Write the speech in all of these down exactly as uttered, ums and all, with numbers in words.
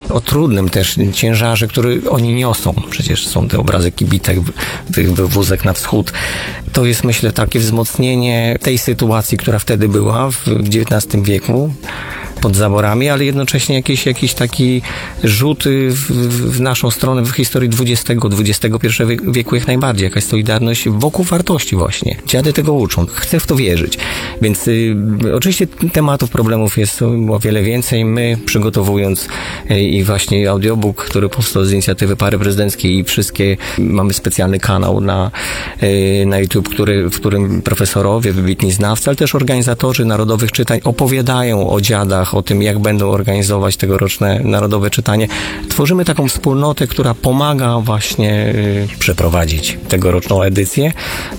o trudnym też ciężarze, który oni niosą. Przecież są te obrazy kibitek, tych wywózek na wschód. To jest, myślę, takie wzmocnienie tej sytuacji, która wtedy była w dziewiętnastym wieku pod zaborami, ale jednocześnie jakiś, jakiś taki rzut w, w naszą stronę w historii dwudziestego, dwudziestego pierwszego wieku jak najbardziej. Jakaś solidarność wokół wartości właśnie. Dziady tego uczą. Chcę w to wierzyć. Więc y, oczywiście tematów, problemów jest o wiele więcej. My przygotowując y, i właśnie audiobook, który powstał z inicjatywy Pary Prezydenckiej i wszystkie, mamy specjalny kanał na, y, na YouTube, który, w którym profesorowie, wybitni znawcy, ale też organizatorzy narodowych czytań opowiadają o dziadach, o tym, jak będą organizować tegoroczne narodowe czytanie. Tworzymy taką wspólnotę, która pomaga właśnie y, przeprowadzić tegoroczną edycję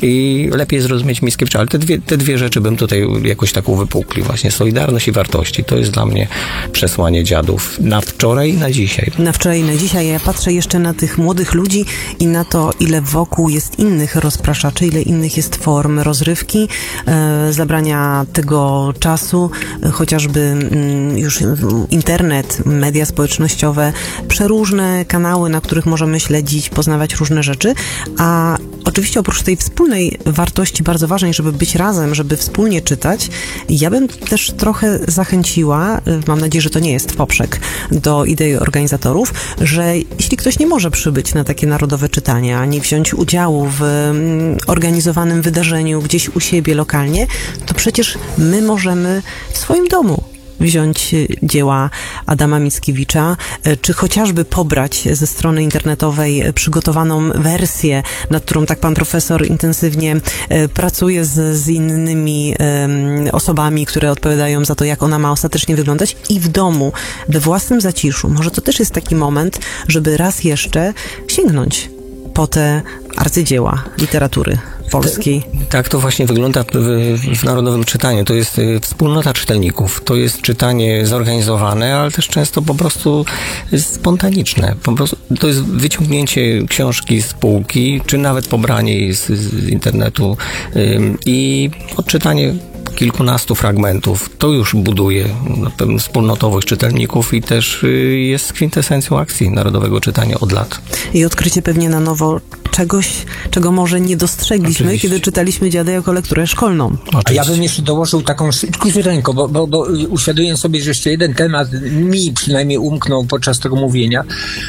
i lepiej zrozumieć Mickiewicza. Ale te dwie, te dwie rzeczy bym tutaj jakoś tak uwypuklił. Właśnie solidarność i wartości. To jest dla mnie przesłanie dziadów na wczoraj i na dzisiaj. Na wczoraj i na dzisiaj. Ja patrzę jeszcze na tych młodych ludzi i na to, ile wokół jest innych rozpraszaczy, ile innych jest form rozrywki, e, zabrania tego czasu, e, chociażby już internet, media społecznościowe, przeróżne kanały, na których możemy śledzić, poznawać różne rzeczy, a oczywiście oprócz tej wspólnej wartości bardzo ważnej, żeby być razem, żeby wspólnie czytać, ja bym też trochę zachęciła, mam nadzieję, że to nie jest w poprzek do idei organizatorów, że jeśli ktoś nie może przybyć na takie narodowe czytania, ani wziąć udziału w organizowanym wydarzeniu gdzieś u siebie lokalnie, to przecież my możemy w swoim domu wziąć dzieła Adama Mickiewicza, czy chociażby pobrać ze strony internetowej przygotowaną wersję, nad którą tak pan profesor intensywnie pracuje z, z innymi um, osobami, które odpowiadają za to, jak ona ma ostatecznie wyglądać, i w domu, we własnym zaciszu. Może to też jest taki moment, żeby raz jeszcze sięgnąć po te arcydzieła literatury polskiej. Tak to właśnie wygląda w, w Narodowym Czytaniu. To jest wspólnota czytelników. To jest czytanie zorganizowane, ale też często po prostu spontaniczne. Po prostu to jest wyciągnięcie książki z półki, czy nawet pobranie jej z, z internetu ym, i odczytanie kilkunastu fragmentów. To już buduje pewną wspólnotowość czytelników i też jest kwintesencją akcji Narodowego Czytania od lat. I odkrycie pewnie na nowo czegoś, czego może nie dostrzegliśmy, Oczywiście. kiedy czytaliśmy Dziady jako lekturę szkolną. Oczywiście. A ja bym jeszcze dołożył taką króciuteńko, bo, bo, bo uświadomiłem sobie, że jeszcze jeden temat mi przynajmniej umknął podczas tego mówienia.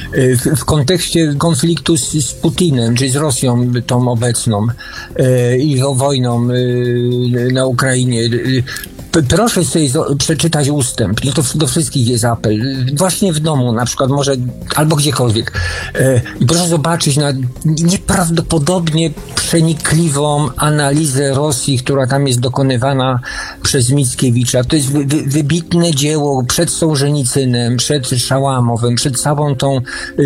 W, w kontekście konfliktu z, z Putinem, czy z Rosją tą obecną i yy, wojną yy, na Ukrainie. Yy, Proszę sobie przeczytać ustęp. No to do wszystkich jest apel. Właśnie w domu na przykład, może albo gdziekolwiek. I proszę zobaczyć na nieprawdopodobnie przenikliwą analizę Rosji, która tam jest dokonywana przez Mickiewicza. To jest wy, wy, wybitne dzieło przed Sołżenicynem, przed Szałamowem, przed całą tą y,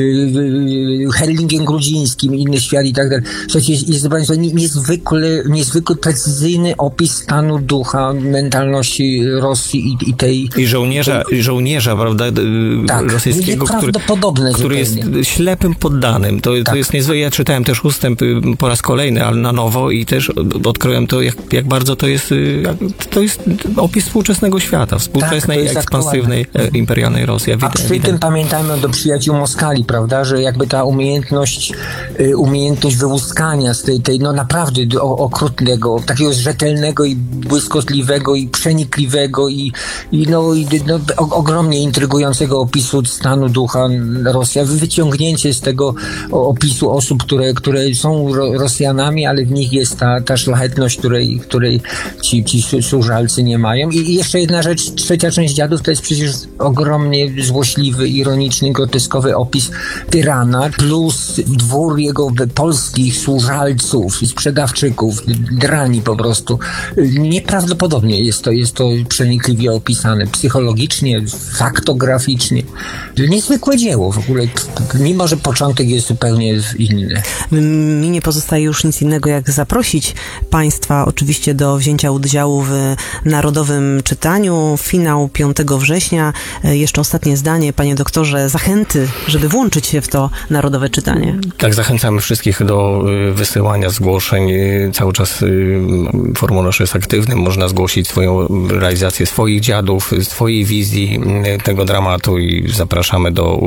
y, Herlingiem Grudzińskim, Inny Świat i tak dalej. Jest, jest, jest niezwykle, niezwykle precyzyjny opis stanu ducha, mentalności Rosji i, i tej... I żołnierza, tej... żołnierza, prawda, tak, rosyjskiego, który, który jest ślepym poddanym. To, tak. to jest niezwykle. Ja czytałem też ustęp po raz kolejny, ale na nowo i też odkryłem to, jak, jak bardzo to jest, to jest opis współczesnego świata, współczesnej, tak, ekspansywnej, aktualne. imperialnej Rosji. A przy tym pamiętajmy do przyjaciół Moskali, prawda, że jakby ta umiejętność, umiejętność wyłuskania z tej, tej no naprawdę okrutnego, takiego rzetelnego i błyskotliwego i przenikliwego i, i, no, i no, ogromnie intrygującego opisu stanu ducha Rosja. Wyciągnięcie z tego opisu osób, które, które są Rosjanami, ale w nich jest ta, ta szlachetność, której, której ci, ci służalcy nie mają. I jeszcze jedna rzecz, trzecia część Dziadów to jest przecież ogromnie złośliwy, ironiczny, groteskowy opis tyrana, plus dwór jego polskich służalców, sprzedawczyków, drani po prostu. Nieprawdopodobnie jest to, jest to przenikliwie opisane, psychologicznie, faktograficznie. Niezwykłe dzieło w ogóle, mimo że początek jest zupełnie inny. Mi nie pozostaje już nic innego, jak zaprosić Państwa oczywiście do wzięcia udziału w Narodowym Czytaniu. Finał piątego września. Jeszcze ostatnie zdanie, panie doktorze, zachęty, żeby włączyć się w to Narodowe Czytanie. Tak, zachęcamy wszystkich do wysyłania zgłoszeń. Cały czas formularz jest aktywny. Można zgłosić swoją realizację swoich dziadów, swojej wizji tego dramatu i zapraszamy do